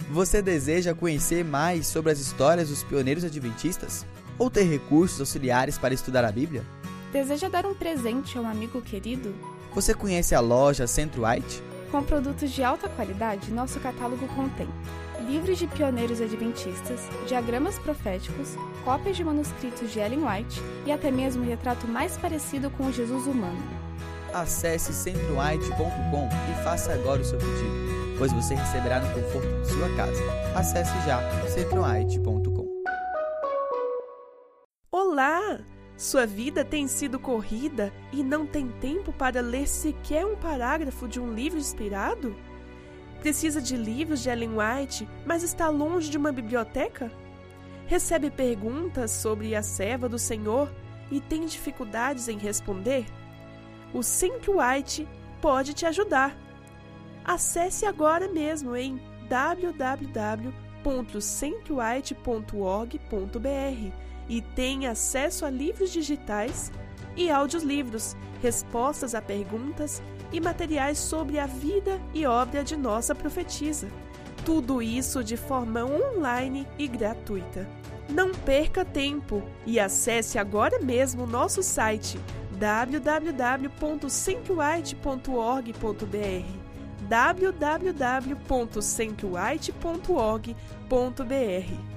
Você deseja conhecer mais sobre as histórias dos pioneiros adventistas? Ou ter recursos auxiliares para estudar a Bíblia? Deseja dar um presente a um amigo querido? Você conhece a loja Centro White? Com produtos de alta qualidade, nosso catálogo contém livros de pioneiros adventistas, diagramas proféticos, cópias de manuscritos de Ellen White e até mesmo o retrato mais parecido com o Jesus humano. Acesse centrowhite.com e faça agora o seu pedido, pois você receberá no conforto de sua casa. Acesse já centrowhite.com. Olá! Sua vida tem sido corrida e não tem tempo para ler sequer um parágrafo de um livro inspirado? Precisa de livros de Ellen White, mas está longe de uma biblioteca? Recebe perguntas sobre a serva do Senhor e tem dificuldades em responder? O Centro White pode te ajudar. Acesse agora mesmo em www.centrowhite.org.br e tenha acesso a livros digitais e audiolivros, respostas a perguntas e materiais sobre a vida e obra de nossa profetisa. Tudo isso de forma online e gratuita. Não perca tempo e acesse agora mesmo o nosso site www.centrowhite.org.br www.centrowhite.org.br